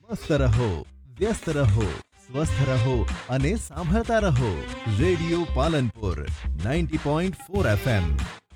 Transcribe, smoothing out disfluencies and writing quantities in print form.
સ્વસ્થ રહો, વ્યસ્ત રહો, સ્વસ્થ રહો અને સાંભળતા રહો. Radio Palanpur 90.4 FM.